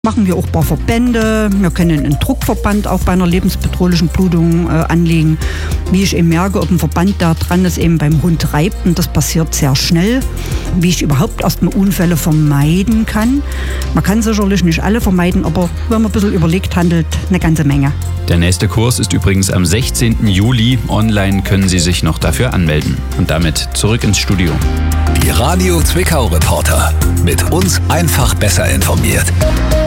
Machen wir auch ein paar Verbände. Wir können einen Druckverband auch bei einer lebensbedrohlichen Blutung anlegen. Wie ich eben merke, ob ein Verband da dran ist, eben beim Hund reibt, und das passiert sehr schnell. Wie ich überhaupt erstmal Unfälle vermeiden kann. Man kann sicherlich nicht alle vermeiden, aber wenn man ein bisschen überlegt handelt, eine ganze Menge. Der nächste Kurs ist übrigens am 16. Juli. Online können Sie sich noch dafür anmelden. Und damit zurück ins Studio. Die Radio Zwickau Reporter. Mit uns einfach besser informiert.